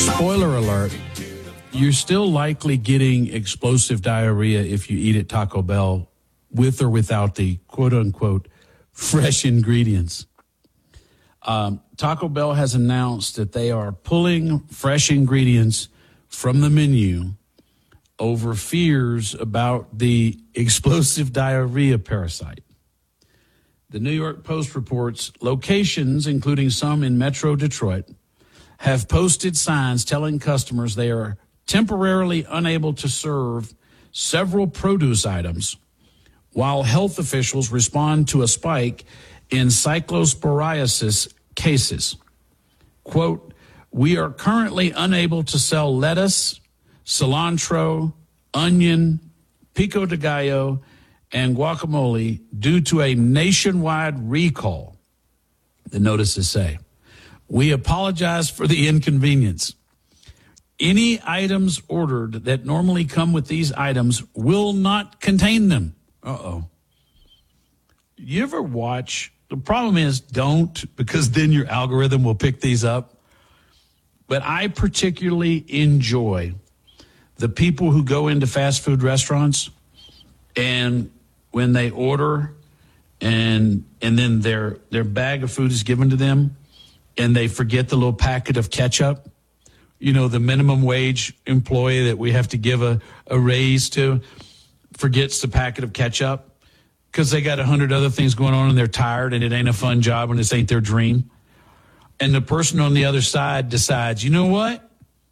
Spoiler alert, you're still likely getting explosive diarrhea if you eat at Taco Bell with or without the quote-unquote fresh ingredients. Taco Bell has announced that they are pulling fresh ingredients from the menu over fears about the explosive diarrhea parasite. The New York Post reports locations, including some in Metro Detroit, have posted signs telling customers they are temporarily unable to serve several produce items while health officials respond to a spike in cyclosporiasis cases. Quote, "We are currently unable to sell lettuce, cilantro, onion, pico de gallo, and guacamole due to a nationwide recall," the notices say. "We apologize for the inconvenience. Any items ordered that normally come with these items will not contain them." Uh-oh. You ever watch? The problem is don't, because then your algorithm will pick these up. But I particularly enjoy the people who go into fast food restaurants and when they order and then their bag of food is given to them and they forget the little packet of ketchup, you know, the minimum wage employee that we have to give a raise to forgets the packet of ketchup because they got 100 other things going on and they're tired and it ain't a fun job and this ain't their dream. And the person on the other side decides, you know what?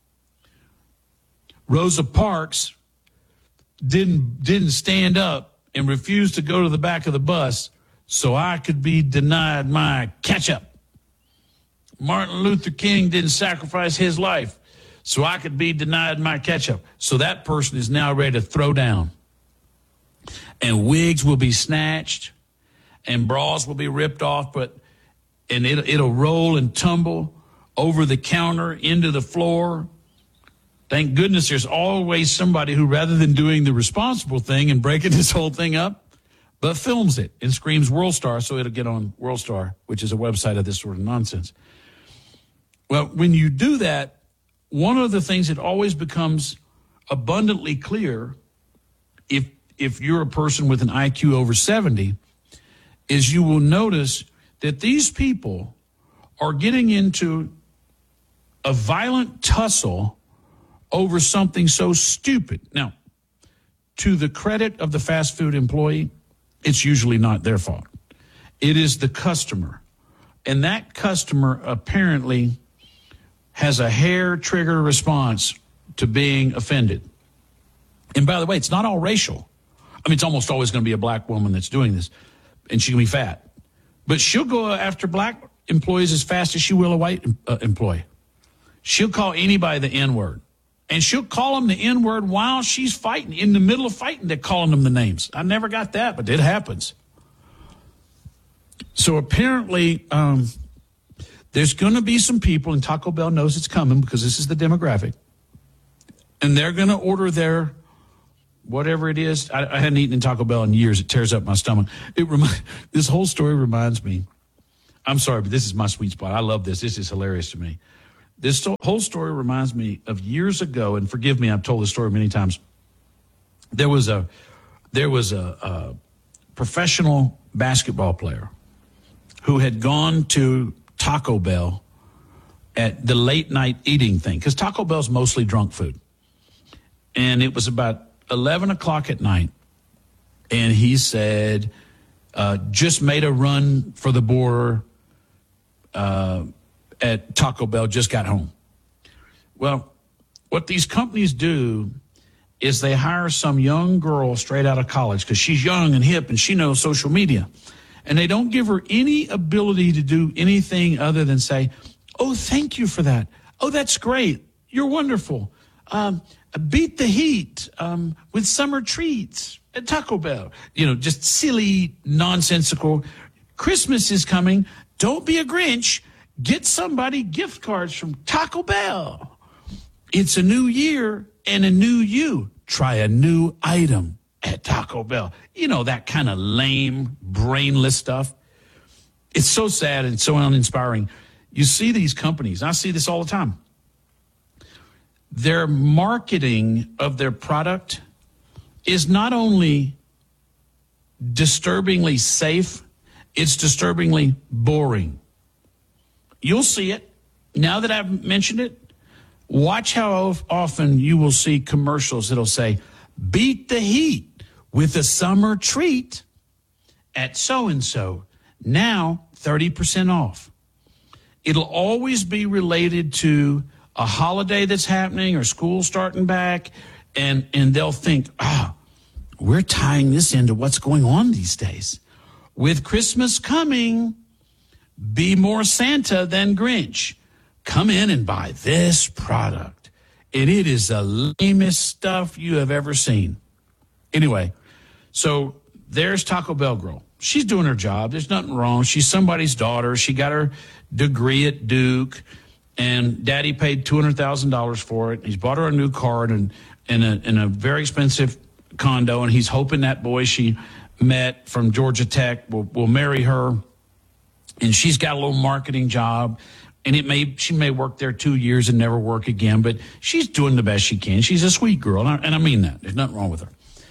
Rosa Parks didn't stand up and refused to go to the back of the bus so I could be denied my ketchup. Martin Luther King didn't sacrifice his life so I could be denied my ketchup. So that person is now ready to throw down. And wigs will be snatched and bras will be ripped off, and it'll roll and tumble over the counter into the floor. Thank goodness there's always somebody who, rather than doing the responsible thing and breaking this whole thing up, but films it and screams World Star so it'll get on World Star, which is a website of this sort of nonsense. Well, when you do that, one of the things that always becomes abundantly clear if you're a person with an IQ over 70 is you will notice that these people are getting into a violent tussle over something so stupid. Now, to the credit of the fast food employee, it's usually not their fault. It is the customer. And that customer apparently has a hair trigger response to being offended. And by the way, it's not all racial. I mean, it's almost always going to be a black woman that's doing this, and she can be fat. But she'll go after black employees as fast as she will a white employee. She'll call anybody the N-word. And she'll call them the N-word while she's fighting. In the middle of fighting, they're calling them the names. I never got that, but it happens. So apparently, there's going to be some people, and Taco Bell knows it's coming because this is the demographic, and they're going to order their whatever it is. I hadn't eaten in Taco Bell in years. It tears up my stomach. This whole story reminds me. I'm sorry, but this is my sweet spot. I love this. This is hilarious to me. This whole story reminds me of years ago, and forgive me, I've told this story many times. There was a professional basketball player who had gone to Taco Bell at the late night eating thing, because Taco Bell's mostly drunk food. And it was about 11 o'clock at night, and he said, just made a run for the border at Taco Bell, just got home. Well, what these companies do is they hire some young girl straight out of college because she's young and hip and she knows social media. And they don't give her any ability to do anything other than say, "Oh, thank you for that. Oh, that's great. You're wonderful. Beat the heat with summer treats at Taco Bell." You know, just silly, nonsensical. Christmas is coming. Don't be a Grinch. Get somebody gift cards from Taco Bell. It's a new year and a new you. Try a new item at Taco Bell. You know, that kind of lame, brainless stuff. It's so sad and so uninspiring. You see these companies, I see this all the time. their marketing of their product is not only disturbingly safe, it's disturbingly boring. You'll see it. Now that I've mentioned it, watch how often you will see commercials that'll say, beat the heat with a summer treat at so-and-so. Now 30% off. It'll always be related to a holiday that's happening or school starting back, and they'll think, we're tying this into what's going on these days. With Christmas coming, be more Santa than Grinch. Come in and buy this product. And it is the lamest stuff you have ever seen. Anyway, so there's Taco Bell girl. She's doing her job. There's nothing wrong. She's somebody's daughter. She got her degree at Duke, and Daddy paid $200,000 for it. He's bought her a new car and in a very expensive condo, and he's hoping that boy she met from Georgia Tech will marry her. And she's got a little marketing job, and she may work there 2 years and never work again, but she's doing the best she can. She's a sweet girl, and I mean that. There's nothing wrong with her.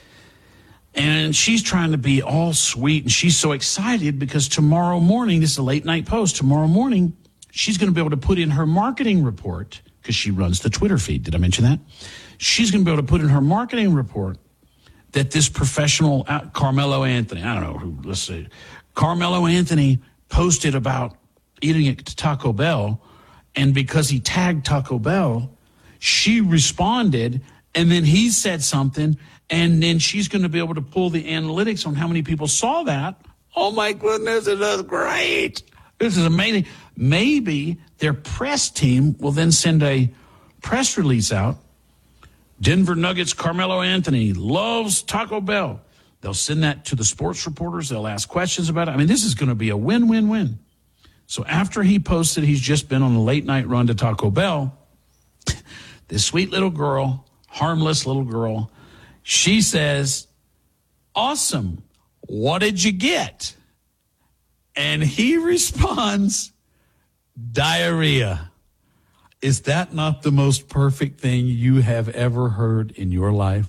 And she's trying to be all sweet, and she's so excited because tomorrow morning, this is a late night post, tomorrow morning, she's going to be able to put in her marketing report, because she runs the Twitter feed. Did I mention that? She's going to be able to put in her marketing report that this professional, Carmelo Anthony, I don't know who, let's see, Carmelo Anthony posted about eating at Taco Bell, and because he tagged Taco Bell, she responded, and then he said something, and then she's going to be able to pull the analytics on how many people saw that. Oh, my goodness, this is great. This is amazing. Maybe their press team will then send a press release out. Denver Nuggets Carmelo Anthony loves Taco Bell. They'll send that to the sports reporters. They'll ask questions about it. I mean, this is going to be a win-win-win. So after he posted he's just been on a late-night run to Taco Bell, this sweet little girl, harmless little girl, she says, awesome, what did you get? And he responds, diarrhea. Is that not the most perfect thing you have ever heard in your life?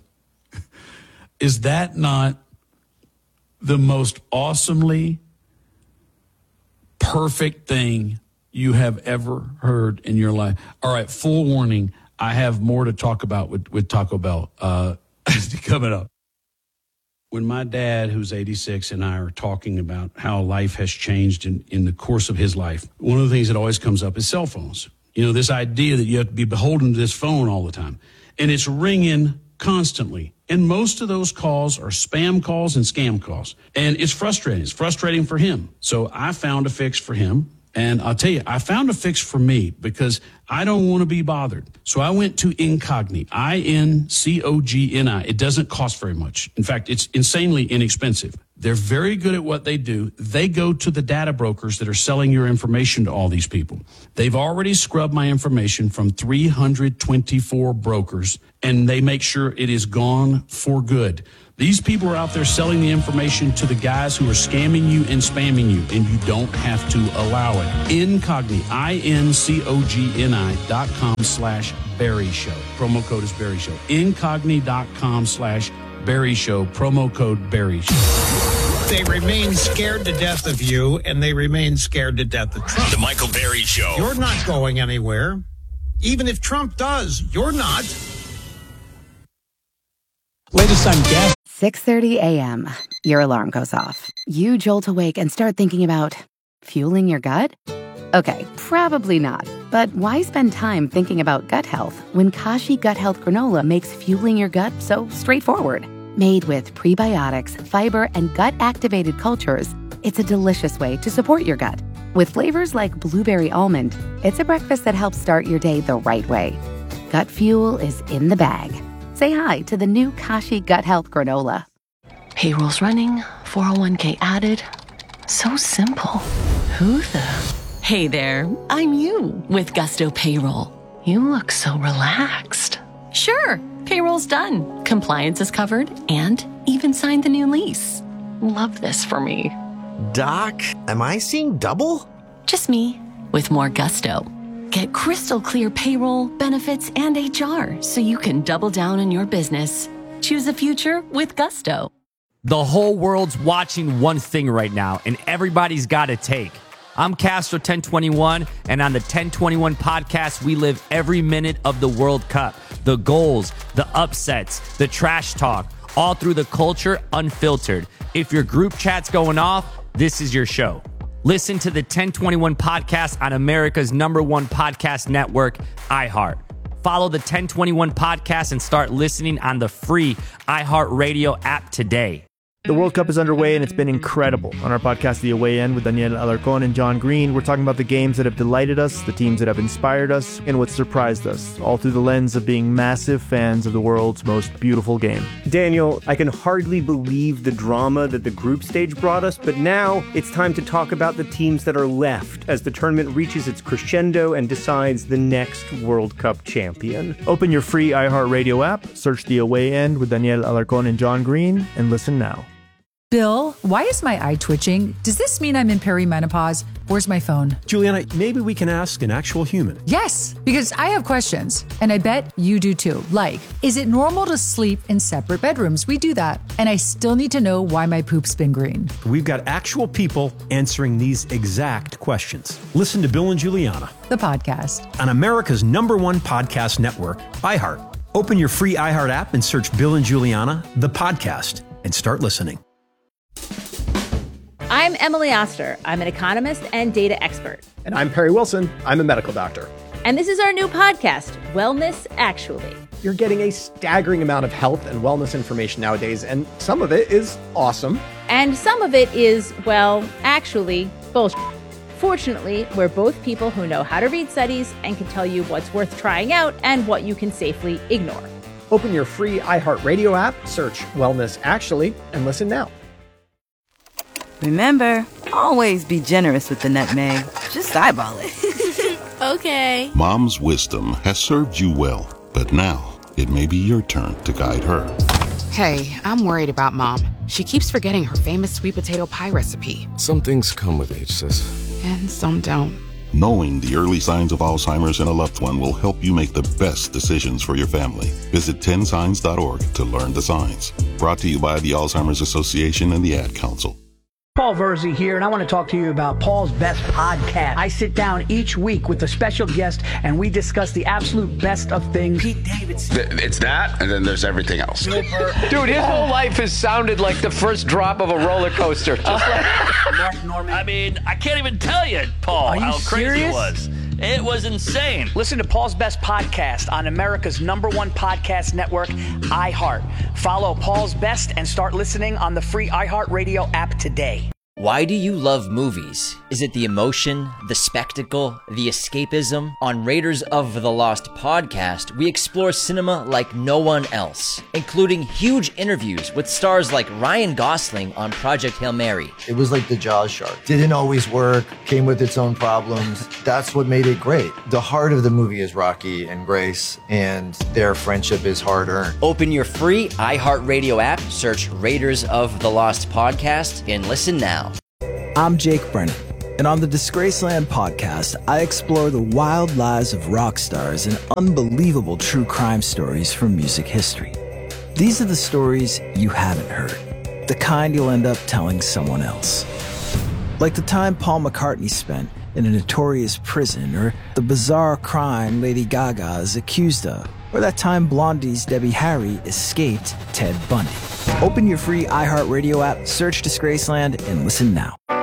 Is that not the most awesomely perfect thing you have ever heard in your life? All right, full warning, I have more to talk about with Taco Bell coming up. When my dad, who's 86, and I are talking about how life has changed in the course of his life, one of the things that always comes up is cell phones. You know, this idea that you have to be beholden to this phone all the time. And it's ringing constantly. And most of those calls are spam calls and scam calls. And it's frustrating. It's frustrating for him. So I found a fix for him. And I'll tell you, I found a fix for me because I don't want to be bothered. So I went to Incogni, INCOGNI. It doesn't cost very much. In fact, it's insanely inexpensive. They're very good at what they do. They go to the data brokers that are selling your information to all these people. They've already scrubbed my information from 324 brokers, and they make sure it is gone for good. These people are out there selling the information to the guys who are scamming you and spamming you, and you don't have to allow it. Incogni, INCOGNI.com/Barry Show. Promo code is Barry Show. Incogni.com/Barry Show. Promo code Barry Show. They remain scared to death of you, and they remain scared to death of Trump. The Michael Barry Show. You're not going anywhere. Even if Trump does, you're not. Latest on gas. 6:30 a.m. Your alarm goes off. You jolt awake and start thinking about fueling your gut? Okay, probably not. But why spend time thinking about gut health when Kashi Gut Health Granola makes fueling your gut so straightforward? Made with prebiotics, fiber, and gut-activated cultures, it's a delicious way to support your gut. With flavors like blueberry almond, it's a breakfast that helps start your day the right way. Gut fuel is in the bag. Say hi to the new Kashi Gut Health Granola. Payroll's running, 401k added. So simple. Who the? Hey there, I'm you with Gusto Payroll. You look so relaxed. Sure, payroll's done. Compliance is covered and even signed the new lease. Love this for me. Doc, am I seeing double? Just me with more gusto. Get crystal clear payroll, benefits, and HR so you can double down in your business. Choose a future with Gusto. The whole world's watching one thing right now, and everybody's got a take. I'm Castro 1021, and on the 1021 podcast, we live every minute of the World Cup. The goals, the upsets, the trash talk, all through the culture, unfiltered. If your group chat's going off, this is your show. Listen to the 1021 podcast on America's #1 podcast network, iHeart. Follow the 1021 podcast and start listening on the free iHeartRadio app today. The World Cup is underway, and it's been incredible. On our podcast, The Away End, with Daniel Alarcón and John Green, we're talking about the games that have delighted us, the teams that have inspired us, and what surprised us, all through the lens of being massive fans of the world's most beautiful game. Daniel, I can hardly believe the drama that the group stage brought us, but now it's time to talk about the teams that are left as the tournament reaches its crescendo and decides the next World Cup champion. Open your free iHeartRadio app, search The Away End with Daniel Alarcón and John Green, and listen now. Bill, why is my eye twitching? Does this mean I'm in perimenopause? Where's my phone? Juliana, maybe we can ask an actual human. Yes, because I have questions, and I bet you do too. Like, is it normal to sleep in separate bedrooms? We do that. And I still need to know why my poop's been green. We've got actual people answering these exact questions. Listen to Bill and Juliana, The podcast. on America's #1 podcast network, iHeart. Open your free iHeart app and search Bill and Juliana, the podcast, and start listening. I'm Emily Oster. I'm an economist and data expert. And I'm Perry Wilson. I'm a medical doctor. And this is our new podcast, Wellness Actually. You're getting a staggering amount of health and wellness information nowadays, and some of it is awesome. And some of it is, well, actually, bullshit. Fortunately, we're both people who know how to read studies and can tell you what's worth trying out and what you can safely ignore. Open your free iHeartRadio app, search Wellness Actually, and listen now. Remember, always be generous with the nutmeg. Just eyeball it. Okay. Mom's wisdom has served you well, but now it may be your turn to guide her. Hey, I'm worried about Mom. She keeps forgetting her famous sweet potato pie recipe. Some things come with age, sis. And some don't. Knowing the early signs of Alzheimer's in a loved one will help you make the best decisions for your family. Visit 10signs.org to learn the signs. Brought to you by the Alzheimer's Association and the Ad Council. Paul Verzi here, and I want to talk to you about Paul's Best Podcast. I sit down each week with a special guest, and we discuss the absolute best of things. Pete Davidson. It's that, and then there's everything else. Dude, his whole life has sounded like the first drop of a roller coaster. Just like Mark Norman. I mean, I can't even tell you, Paul, how crazy it was. It was insane. Listen to Paul's Best Podcast on America's #1 podcast network, iHeart. Follow Paul's Best and start listening on the free iHeartRadio app today. Why do you love movies? Is it the emotion, the spectacle, the escapism? On Raiders of the Lost podcast, we explore cinema like no one else, including huge interviews with stars like Ryan Gosling on Project Hail Mary. It was like the Jaws shark. Didn't always work, came with its own problems. That's what made it great. The heart of the movie is Rocky and Grace, and their friendship is hard-earned. Open your free iHeartRadio app, search Raiders of the Lost podcast, and listen now. I'm Jake Brennan, and on the Disgraceland podcast, I explore the wild lives of rock stars and unbelievable true crime stories from music history. These are the stories you haven't heard, the kind you'll end up telling someone else. Like the time Paul McCartney spent in a notorious prison, or the bizarre crime Lady Gaga is accused of, or that time Blondie's Debbie Harry escaped Ted Bundy. Open your free iHeartRadio app, search Disgraceland, and listen now.